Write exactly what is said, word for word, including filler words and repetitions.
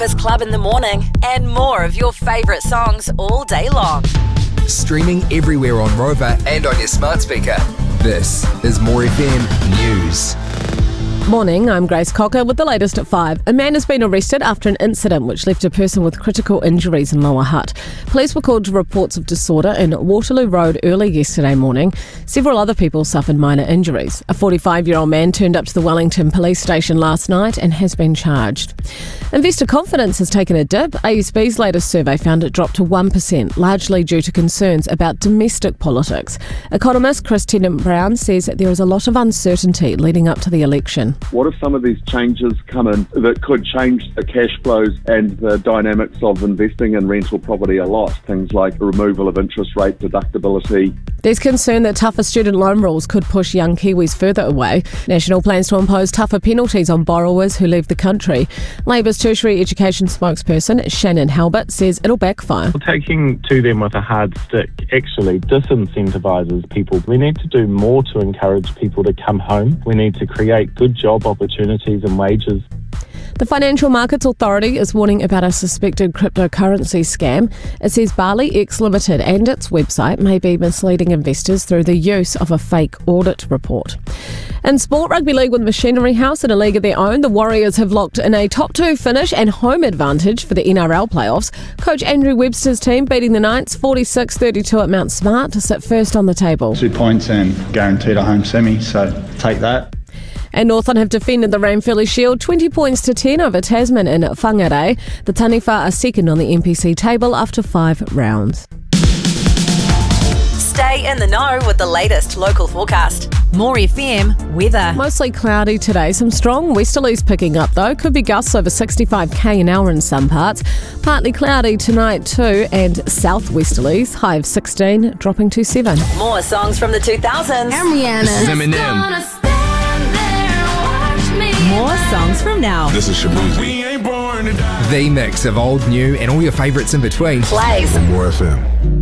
Breakfast Club in the morning, and more of your favourite songs all day long. Streaming everywhere on Rover and on your smart speaker. This is More F M News. Morning, I'm Grace Cocker with the latest at five. A man has been arrested after an incident which left a person with critical injuries in Lower Hutt. Police were called to reports of disorder in Waterloo Road early yesterday morning. Several other people suffered minor injuries. A forty-five-year-old man turned up to the Wellington police station last night and has been charged. Investor confidence has taken a dip. A S B's latest survey found it dropped to one percent, largely due to concerns about domestic politics. Economist Chris Tennant-Brown says that there is a lot of uncertainty leading up to the election. What if some of these changes come in that could change the cash flows and the dynamics of investing in rental property a lot? Things like the removal of interest rate deductibility. There's concern that tougher student loan rules could push young Kiwis further away. National plans to impose tougher penalties on borrowers who leave the country. Labour's tertiary education spokesperson Shannon Halbert says it'll backfire. Taking to them with a hard stick actually disincentivises people. We need to do more to encourage people to come home. We need to create good job opportunities and wages. The Financial Markets Authority is warning about a suspected cryptocurrency scam. It says Bali X Limited and its website may be misleading investors through the use of a fake audit report. In sport, Rugby League with Machinery House in a league of their own, the Warriors have locked in a top two finish and home advantage for the N R L playoffs. Coach Andrew Webster's team beating the Knights forty-six thirty-two at Mount Smart to sit first on the table. Two points and guaranteed a home semi, so take that. And Northland have defended the Ranfurly Shield twenty points to ten over Tasman in Whangarei. The Taniwha are second on the N P C table after five rounds. Stay in the know with the latest local forecast. More F M weather. Mostly cloudy today. Some strong westerlies picking up though. Could be gusts over sixty-five k an hour in some parts. Partly cloudy tonight too, and south westerlies. High of sixteen, dropping to seven. More songs from the two thousands. I'm Rihanna. This is Eminem. More songs from now. This is Shabuzi. The mix of old, new, and all your favourites in between. Plays. More F M.